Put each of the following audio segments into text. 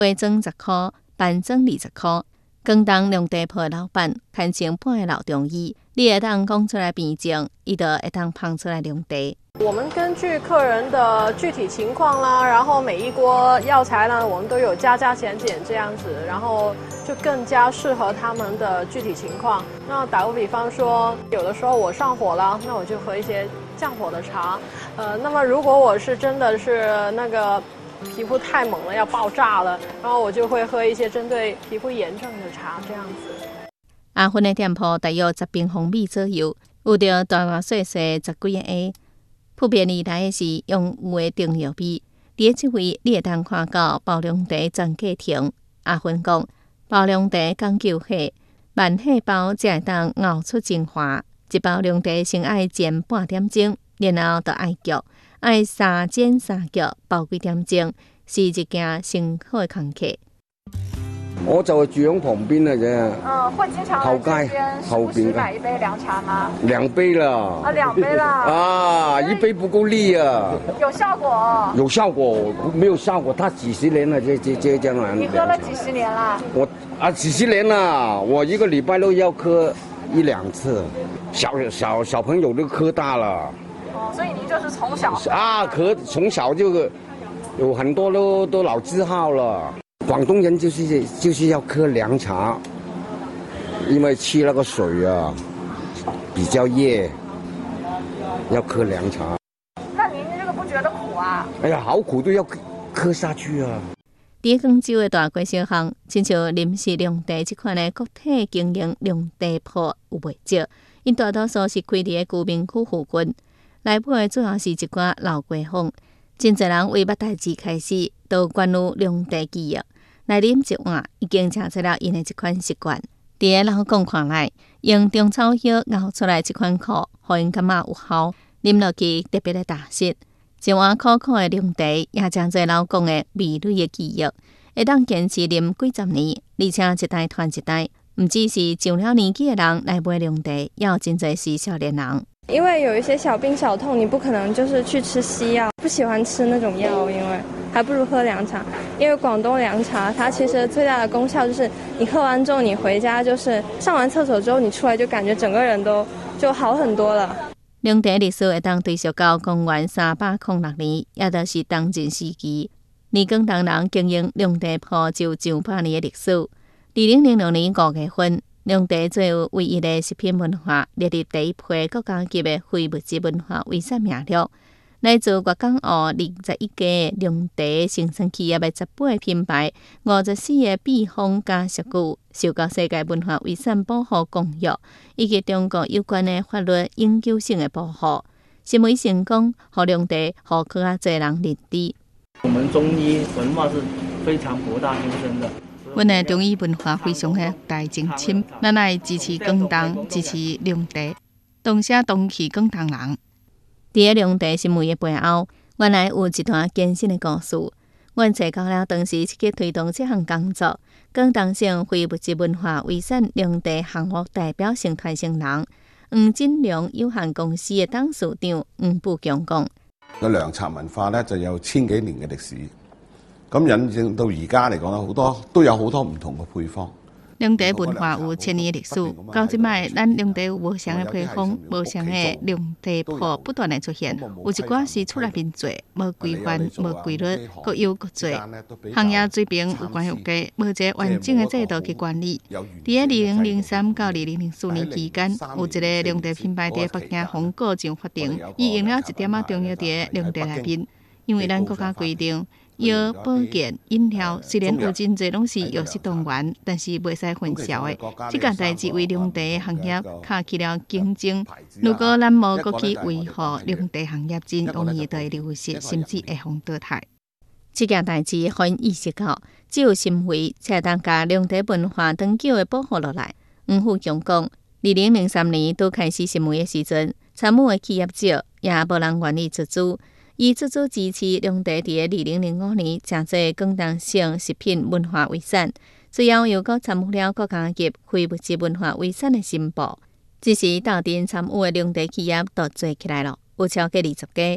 花装10块，板装20块。广东凉茶铺的老板牵成半个老中医，你会当讲出来辨证，伊就会当烹出来凉茶。 我们根据客人的具体情况啦，然后每一锅药材呢，我们都有加减这样子，然后就更加适合他们的具体情况。那打个比方说，有的时候我上火了，那我就喝一些降火的茶。那么如果我是真的是那个皮肤太猛了要爆炸了，然后我就会喝一些针对皮肤炎症的茶这样子。 阿芬的店铺大约10平方米左右，有着大大小小10几个下。普遍而来的是用有的中药味。伫即位你会当看到包凉茶全价停。阿芬讲，包凉茶讲究火，慢火包才会当熬出精华。一包凉茶先爱煎半点钟，然后就爱焗，爱3煎3焗，包几点钟，是一件辛苦的工课。 我就住喺旁邊嘅啫。 會經常後街後邊買一杯涼茶嗎 ？2杯啦。 2杯啦。 啊，1杯不夠力啊。 有效果？ 有效果，沒有效果，它幾十年了，這樣。 你喝了幾十年啦？ 我幾十年了，我1個禮拜都要喝1、2次。小朋友都喝大了。 哦，所以您就是從小從小就有很多都老字號了。廣東人就是要喝涼茶，因為吃那個水啊比較熱，要喝涼茶。 那您這個不覺得苦啊？ 哎呀，好苦都要喝下去啊！ 喺廣州的大街小巷，親像臨時涼茶這款的國體經營涼茶鋪有袂少，因大多數是開佇個居民區附近，內部的主要是一寡老街坊。真濟人為捌代誌開始，都關於涼茶記憶。來啉一碗，已經成出了因的一款習慣。佇個老公看來，用中草藥熬出來這款苦，互因感覺有效，啉落去特別的踏實。一碗苦苦的涼茶，也真濟老公的美麗的記憶，會當堅持啉幾十年，而且一代傳一代。唔只是上了年紀的人來買涼茶，也有真濟是少年人。 因為有一些小病小痛，你不可能就是去吃西藥，不喜歡吃那種藥，因為還不如喝涼茶。因為廣東涼茶，它其實最大的功效就是你喝完之後，你回家就是上完廁所之後，你出來就感覺整個人都就好很多了。 涼茶歷史會當追溯到公元306年，也就是東晉時期。而廣東人經營涼茶鋪就200年的歷史。2006年5月份，涼茶作為唯一的食品文化列入第一批國家級的非物質文化遺產名錄。來自粵港澳21家涼茶生產企業的18個品牌、54個秘方加食具，受到世界文化遺產保護公約以及中國有關的法律永久性的保護，成為成功，讓涼茶讓更加多人認知。 我們中醫文化是非常博大精深的。 阮的中醫文化非常的大精深，咱來支持廣東，支持涼茶，同聲同氣廣東人。佇個涼茶成為的背後，原來有一段艱辛的故事。阮找到了當時積極推動這項工作，廣東省非物質文化遺產涼茶項目代表性傳承人黃金良有限公司的董事長黃步強講： 個涼茶文化咧就有1000幾年嘅歷史。咁引證到而家嚟講咧，都有好多唔同嘅配方。 涼茶文化有1000年的歷史，到即擺，咱涼茶有無相的配方、無相的涼茶鋪不斷的出現，有一寡是出來面做，無規範、無規律，各有各做。行業水平有高有低，無一個完整的制度去管理。佇2003到2004年期間，有一個涼茶品牌佇北京封告上法庭，伊用了一點仔中藥佇涼茶內面，因為咱國家規定。藥、保健、飲料雖然有真濟攏是藥食同源，但是袂使混淆的。這件代誌為涼茶行業卡起了競爭。如果咱無擱去維護涼茶行業，真容易就會流失，甚至會互淘汰。這件代誌互因意識到，只有心為才當甲涼茶文化長久的保護落來。黃富強講，2003年拄開始成為的時陣，參與的企業少，也無人願意出資。伊出資支持涼茶佇2005年成為廣東省食品文化遺產，隨後又擱參與了國家級非物質文化遺產的申報。只是鬥陣參與的涼茶企業都做起來了，有超過20家。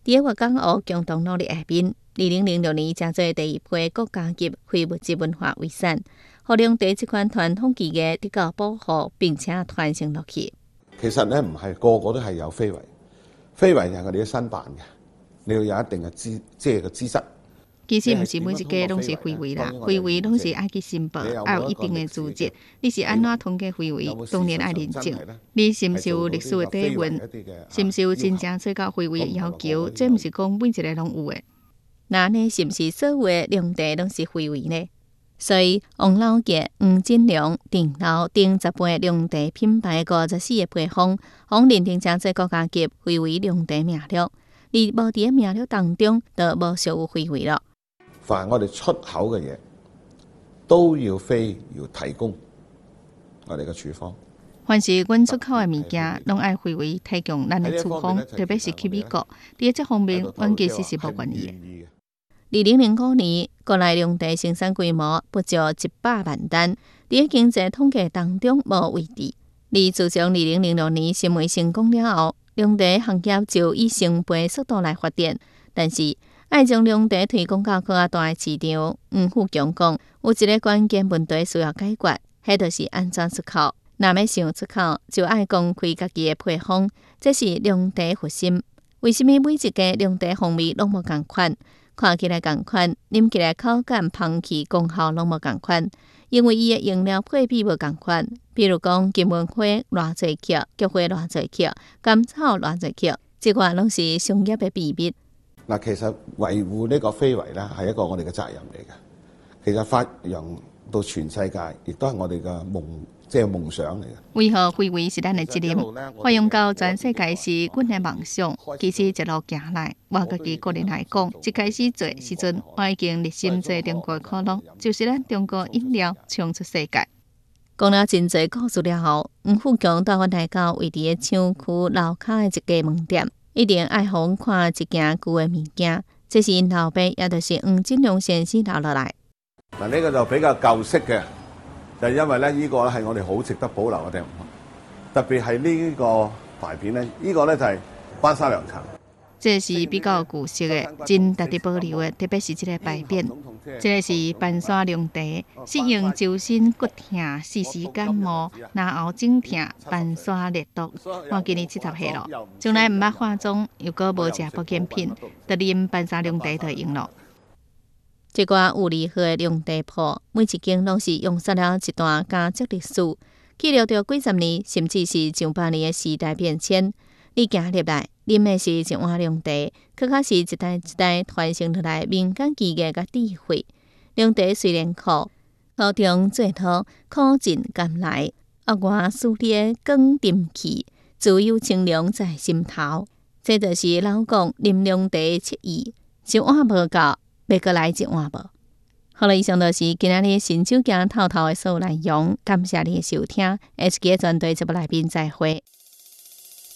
伫粤港澳共同努力下面，2006年才做第一批国家级非物质文化遗产，互良地这款传统技艺得到保护，并且传承落去。 其實咧唔係個個都係有非遺，非遺係我哋嘅新辦嘅，你要有一定嘅資質。 其實唔是每一家攏是非遺啦，非遺攏是愛去申報，愛有一定嘅資質。你是安怎統計非遺？當然愛認證。你是唔是有歷史嘅底蘊？是唔是有真正做到非遺嘅要求？這唔是講每一個攏有嘅。那呢是唔是所有嘅良地攏是非遺呢？所以王老杰、黃振良、鄭老等10杯良地品牌54個配方，互認定成做國家級非遺良地名錄。而無佇個名錄當中，就無屬有非遺咯。 凡我哋出口嘅嘢，都要提供我哋嘅處方。 凡是阮出口嘅物件，攏愛非遺提供咱嘅處方，特別是去美國。佇這方面，阮其實是無願意嘅。2005年，國內良地生產規模不足100萬擔，佇經濟統計當中無位置。而自從2006年成為成功了後，良地行業就以成倍速度來發展，但是愛將良地推廣到更大嘅市場。黃富強講，有一個關鍵問題需要解決，迄就是安怎出口。若要想出口，就愛公開家己嘅配方，這是良地核心。為什麼每一個良地風味攏無共款？看起來共款，飲起來口感、香氣、功效攏無共款，因為伊嘅用料配比無共款。比如講金門花偌濟克，菊花偌濟克，甘草偌濟克，這款攏是商業嘅秘密。 嗱，其實維護呢個非遺咧係一個我哋嘅責任嚟嘅。其實發揚到全世界，亦都係我哋嘅夢想嚟嘅。 為何非遺是咱嘅責任？發揚到全世界是阮嘅夢想。其實一路行來，我家己個人來講，一開始做時陣，我已經熱心做中國可樂，就是咱中國飲料衝出世界。講了真濟故事了後，黃富強帶我來到位於廠區樓下嘅一家門店。一定愛互阮看一件舊嘅物件，這是因老爸，也就是黃振良先生留落來。 嗱，呢個就比較舊式嘅，就係因為咧呢個咧係我哋好值得保留嘅地方，特別係呢個牌匾咧，呢個咧就係班沙涼茶。這是比較舊式嘅，真值得保留嘅，特別是這個牌匾。這個是班沙涼茶，適應周身骨痛、絲絲感冒、牙後腫痛、班沙熱毒。我今年70歲了，從來唔捌化妝，又個無食保健品，就啉班沙涼茶就用咯。這個有利好嘅涼茶鋪，每一間攏是用煞了一段家族歷史，記錄着幾十年，甚至是上百年嘅時代變遷。你行入來，啉嘅是一碗涼茶，更加是一代一代傳承落來民間技藝甲智慧。涼茶雖然苦，苦中作樂，苦盡甘來，額外撕裂更甜氣，自有清涼在心頭。這就是老講啉涼茶七意，一碗無夠，要閣來一碗無。好了，以上就是今仔日新酒行透透的所有內容，感謝你的收聽，HK 團隊節目來賓再會。